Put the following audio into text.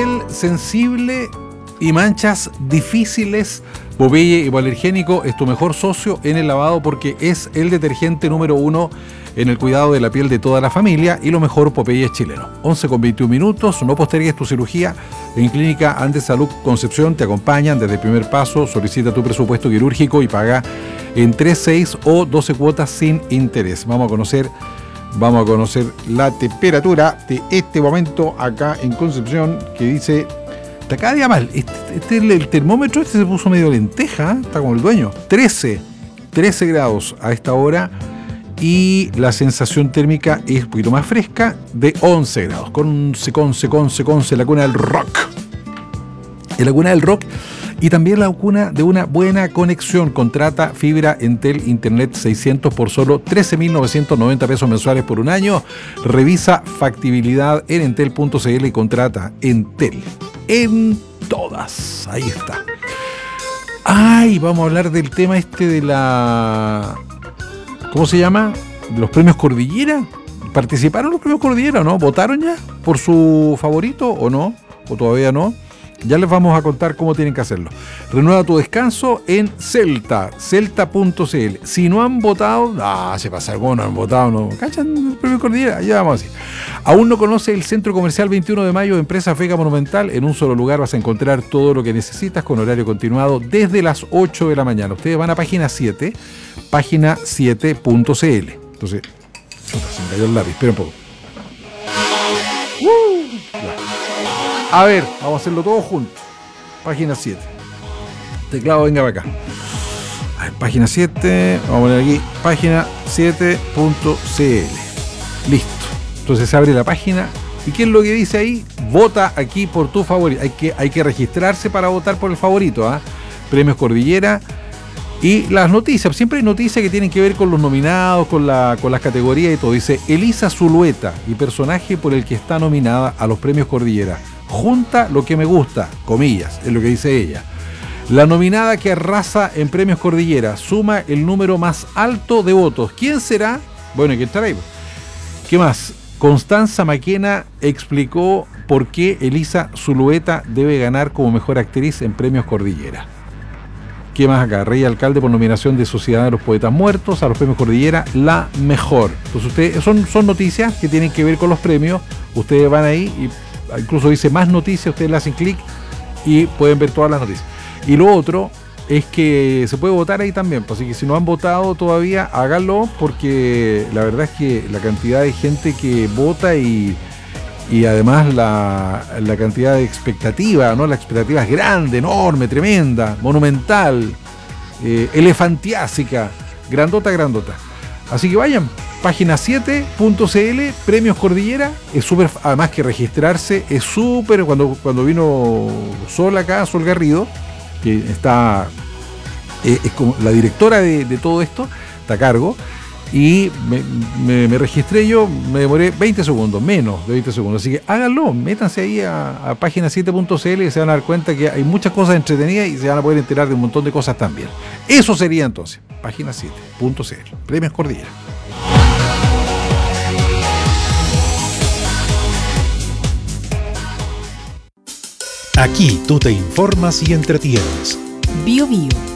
piel sensible y manchas difíciles, Popeye Hipoalergénico es tu mejor socio en el lavado porque es el detergente número 1 en el cuidado de la piel de toda la familia y lo mejor, Popeye es chileno. 11:21, no postergues tu cirugía. En Clínica Andes Salud Concepción te acompañan desde el primer paso. Solicita tu presupuesto quirúrgico y paga en 3, 6 o 12 cuotas sin interés. Vamos a conocer la temperatura de este momento acá en Concepción, que dice, está cada día mal. El termómetro se puso medio lenteja, está como el dueño. 13 grados a esta hora. Y la sensación térmica es un poquito más fresca, de 11 grados. Conce, la cuna del rock. En la cuna del rock y también la cuna de una buena conexión. Contrata fibra Entel Internet 600 por solo 13.990 pesos mensuales por un año. Revisa factibilidad en entel.cl y contrata Entel. En todas. Ahí está. Ay, vamos a hablar del tema de la... ¿Cómo se llama? ¿Los premios Cordillera? ¿Participaron los premios Cordillera o no? ¿Votaron ya por su favorito o no? ¿O todavía no? Ya les vamos a contar cómo tienen que hacerlo. Renueva tu descanso en celta.cl. Si no han votado, se pasa algo, no han votado, no. ¿Cachan el premio Cordillera? Ya vamos así. ¿Aún no conoce el Centro Comercial 21 de Mayo de Empresa Vega Monumental? En un solo lugar vas a encontrar todo lo que necesitas con horario continuado desde las 8 de la mañana. Ustedes van a página 7, página 7.cl. Entonces, se me cayó el lápiz, espera un poco. A ver, vamos a hacerlo todo juntos. Página 7. Teclado, venga para acá. A ver, página 7, vamos a poner aquí, página 7.cl. Listo. Entonces se abre la página. ¿Y qué es lo que dice ahí? Vota aquí por tu favorito. Hay que registrarse para votar por el favorito. Premios Cordillera. Y las noticias, siempre hay noticias que tienen que ver con los nominados, con las categorías y todo. Dice, Elisa Zulueta y personaje por el que está nominada a los Premios Cordillera. Junta lo que me gusta, comillas, es lo que dice ella. La nominada que arrasa en Premios Cordillera suma el número más alto de votos. ¿Quién será? Bueno, hay que estar ahí. ¿Qué más? Constanza Maquena explicó por qué Elisa Zulueta debe ganar como mejor actriz en Premios Cordillera. ¿Qué más acá? Rey Alcalde por nominación de Sociedad de los Poetas Muertos a los Premios Cordillera, la mejor. Entonces ustedes, son noticias que tienen que ver con los premios. Ustedes van ahí y incluso dice más noticias, ustedes le hacen clic y pueden ver todas las noticias. Y lo otro es que se puede votar ahí también, así que si no han votado todavía, háganlo, porque la verdad es que la cantidad de gente que vota y además la cantidad de expectativa, ¿no? La expectativa es grande, enorme, tremenda, monumental, elefantiásica, grandota. Así que vayan, página 7.cl, Premios Cordillera, es súper, además que registrarse es súper, cuando vino Sol Garrido, que está, es como la directora de todo esto, está a cargo, y me registré yo, me demoré 20 segundos, menos de 20 segundos, así que háganlo, métanse ahí a página 7.cl y se van a dar cuenta que hay muchas cosas entretenidas y se van a poder enterar de un montón de cosas también. Eso sería entonces, página 7.cl, Premios Cordillera. Aquí tú te informas y entretienes. Bio Bio.